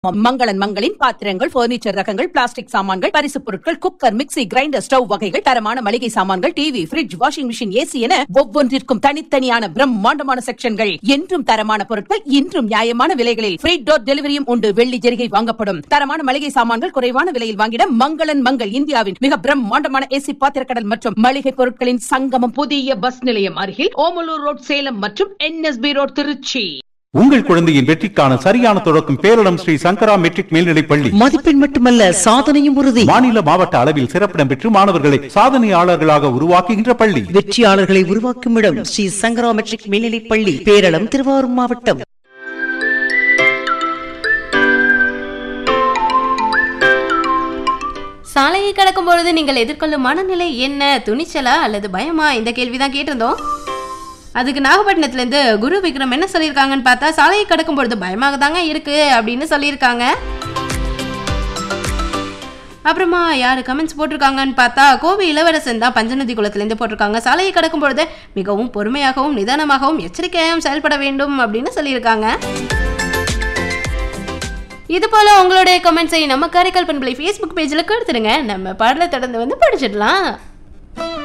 மங்களன் மங்களின் பாத்திரங்கள், பர்னிச்சர் ரகங்கள், பிளாஸ்டிக் சாமான்கள், பரிசுப் பொருட்கள், குக்கர், மிக்ஸி, கிரைண்டர், ஸ்டவ் வகைகள், தரமான மளிகை சாமான்கள், TV, fridge, washing machine, AC என ஒவ்வொன்றிற்கும் தனித்தனியான பிரம்மாண்டமான செக்ஷன்கள். என்றும் தரமான பொருட்கள், இன்றும் நியாயமான விலைகளில். ஃப்ரீ டோர் டெலிவரியும் உண்டு. வெள்ளி ஜெரிகை வாங்கப்படும். தரமான மளிகை சாமான்கள் குறைவான விலையில் வாங்கிட மங்களன் மங்கள் இந்தியாவின் மிக பிரம்மாண்டமான ஏசி பாத்திரக்கடல் மற்றும் மளிகை பொருட்களின் சங்கமம். புதிய பஸ் நிலையம் அருகில் ஓமலூர் ரோட் சேலம் மற்றும் NSB ரோட் திருச்சி. உங்கள் குழந்தையின் வெற்றிக்கான சரியான தொடக்கம் பேரிடம் ஸ்ரீ சங்கரா மெட்ரிக் மேல்நிலைப் பள்ளி. மதிப்பெண் மட்டுமல்ல, சாதனையும் உறுதி. மாநில மாவட்ட அளவில் சிறப்பிடம் பெற்று மாணவர்களை சாதனையாளர்களாக உருவாக்குகின்ற பள்ளி. வெற்றியாளர்களை உருவாக்கும் இடம் ஸ்ரீ சங்கரா மெட்ரிக் மேல்நிலைப் பள்ளி, பேரளம், திருவாரூர் மாவட்டம். சாலையை கடக்கும் பொழுது நீங்கள் எதிர்கொள்ளும் மனநிலை என்ன? துணிச்சலா அல்லது பயமா? இந்த கேள்விதான் கேட்டிருந்தோம். அதுக்கு நாகப்பட்டினத்துலேருந்து குரு விக்ரம் என்ன சொல்லியிருக்காங்கன்னு பார்த்தா, சாலையை கடக்கும் பொழுது பயமாக தாங்க இருக்கு அப்படின்னு சொல்லியிருக்காங்க. அப்புறமா யார் கமெண்ட்ஸ் போட்டிருக்காங்கன்னு பார்த்தா, கோவை இளவரசன் தான் பஞ்சநதி குளத்துலேருந்து போட்டிருக்காங்க. சாலையை கடக்கும் பொழுது மிகவும் பொறுமையாகவும் நிதானமாகவும் எச்சரிக்கையாகவும் செயல்பட வேண்டும் அப்படின்னு சொல்லியிருக்காங்க. இது போல உங்களுடைய கமெண்ட்ஸை நம்ம காரைக்கால் பண்பலை ஃபேஸ்புக் பேஜில் கொடுத்துருங்க. நம்ம பாடலை தொடர்ந்து படிச்சிடலாம்.